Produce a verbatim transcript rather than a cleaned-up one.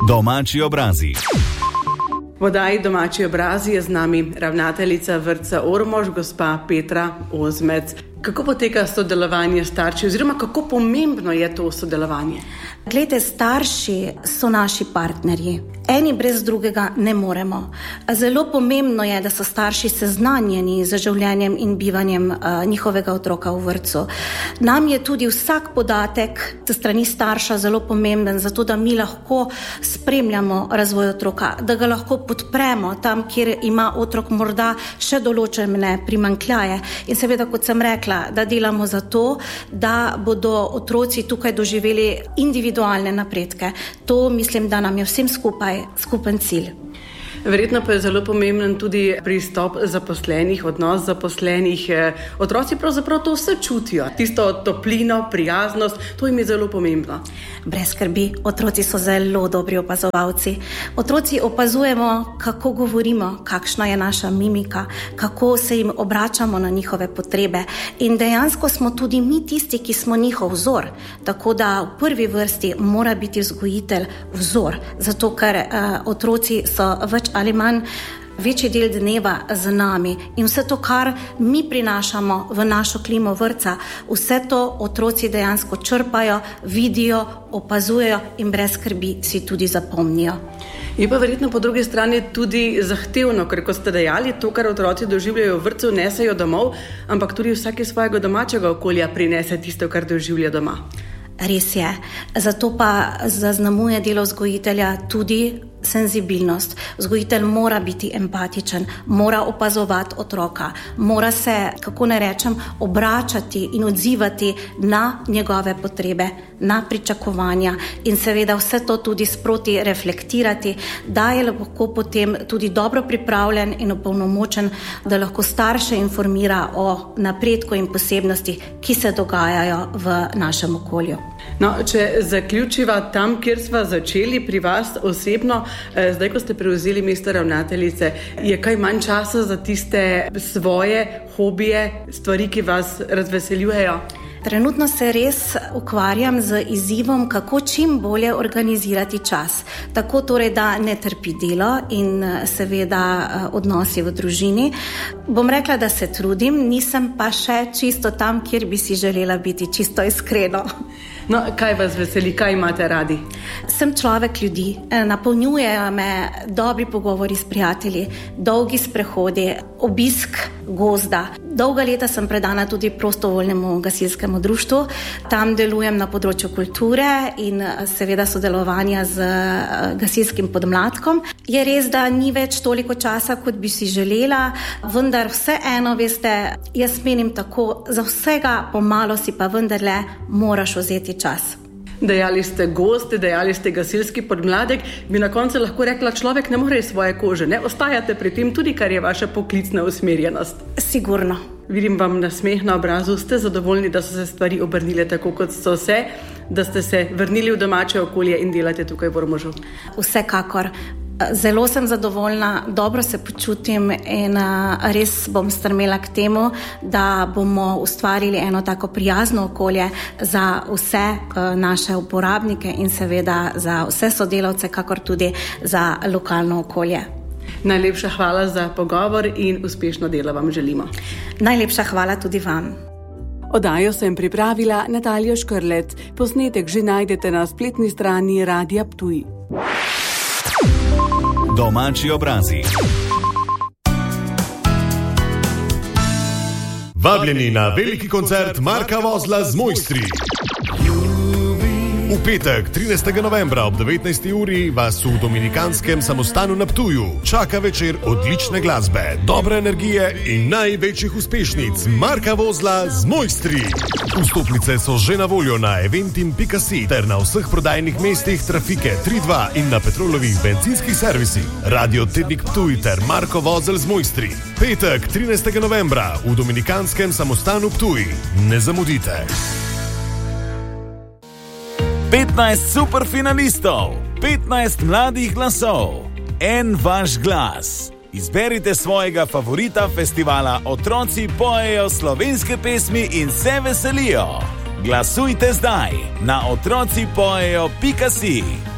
Domači obrazi. V oddaji Domači obrazi je z nami ravnateljica vrtca Ormož, gospa Petra Ozmec. Kako poteka sodelovanje starši oziroma kako pomembno je to sodelovanje? Glede, starši so naši partnerji. Eni brez drugega ne moremo. Zelo pomembno je, da so starši seznanjeni z življenjem in bivanjem uh, njihovega otroka v vrtcu. Nam je tudi vsak podatek s strani starša zelo pomemben, zato da mi lahko spremljamo razvoj otroka, da ga lahko podpremo tam, kjer ima otrok morda še določene primanjkljaje. In seveda, kot sem rekla, da delamo za to, da bodo otroci tukaj doživeli individualne napredke. To mislim, da nam je vsem skupaj skupen cilj. Verjetno pa je zelo pomemben tudi pristop zaposlenih, odnos zaposlenih. Otroci pravzaprav to vse čutijo, tisto toplino, prijaznost, to jim je zelo pomembno. Brez skrbi, otroci so zelo dobri opazovalci. Otroci opazujemo, kako govorimo, kakšna je naša mimika, kako se jim obračamo na njihove potrebe. In dejansko smo tudi mi tisti, ki smo njihov vzor. Tako da v prvi vrsti mora biti vzgojitelj vzor, zato ker uh, otroci so več ali manj večji del dneva z nami in vse to, kar mi prinašamo v našo klimo vrtca, vse to otroci dejansko črpajo, vidijo, opazujejo in brez skrbi si tudi zapomnijo. Je pa verjetno po drugi strani tudi zahtevno, ker ko ste dejali, to, kar otroci doživljajo v vrtcu, nesejo domov, ampak tudi vsak iz svojega domačega okolja prinese tisto, kar doživlja doma. Res je. Zato pa zaznamuje delo vzgojitelja tudi senzibilnost. Vzgojitelj mora biti empatičen, mora opazovati otroka, mora se, kako ne rečem, obračati in odzivati na njegove potrebe, na pričakovanja in seveda vse to tudi sproti reflektirati, da je lahko potem tudi dobro pripravljen in opolnomočen, da lahko starše informira o napredku in posebnosti, ki se dogajajo v našem okolju. No, če zaključiva tam, kjer sva začeli pri vas osebno, zdaj, ko ste prevzeli mesto ravnateljice, je kaj manj časa za tiste svoje hobije, stvari, ki vas razveseljujejo? Trenutno se res ukvarjam z izzivom, kako čim bolje organizirati čas. Tako torej, da ne trpi delo in seveda odnosi v družini. Bom rekla, da se trudim, nisem pa še čisto tam, kjer bi si želela biti, čisto iskreno. No, kaj vas veseli, kaj imate radi? Sem človek ljudi, napolnjujejo me dobri pogovori s prijatelji, dolgi sprehodi, obisk gozda. Dolga leta sem predana tudi prostovoljnemu gasilskemu društvu. Tam delujem na področju kulture in seveda sodelovanja z gasilskim podmladkom. Je res, da ni več toliko časa, kot bi si želela, vendar vseeno, veste, jaz menim tako, za vsega pomalo si pa vendarle moraš vzeti čas. Dejali ste gost, dejali ste gasilski podmladek, bi na koncu lahko rekla, človek ne more iz svoje kože, ne? Ostajate pri tem tudi, kar je vaša poklicna usmerjenost. Sigurno. Vidim vam nasmeh na obrazu, ste zadovoljni, da so se stvari obrnile tako, kot so se, da ste se vrnili v domače okolje in delate tukaj v Ormožu? Vsekakor. Zelo sem zadovoljna, dobro se počutim in res bom strmela k temu, da bomo ustvarili eno tako prijazno okolje za vse naše uporabnike in seveda za vse sodelavce, kakor tudi za lokalno okolje. Najlepša hvala za pogovor in uspešno delo vam želimo. Najlepša hvala tudi vam. Oddajo sem pripravila Natalija Škrlet. Posnetek že najdete na spletni strani Radia Ptuj. Domači obrazi. Vabljeni na veliki koncert Marka Vozla z Mojstri. V petek, trinajstega novembra ob devetnajsti uri vas v Dominikanskem samostanu na Ptuju čaka večer odlične glasbe, dobre energije in največjih uspešnic Marka Vozla z Mojstri. Vstopnice so že na voljo na eventim pika si ter na vseh prodajnih mestih Trafike tri dva in na Petrolovih bencinskih servisih. Radio Tednik Ptuj ter Marko Vozel z Mojstri. Petek, trinajstega novembra v Dominikanskem samostanu Ptuj. Ne zamudite. petnajst superfinalistov, petnajst mladih glasov, en vaš glas. Izberite svojega favorita festivala Otroci pojejo slovenske pesmi in se veselijo. Glasujte zdaj na otroci pojejo pika si.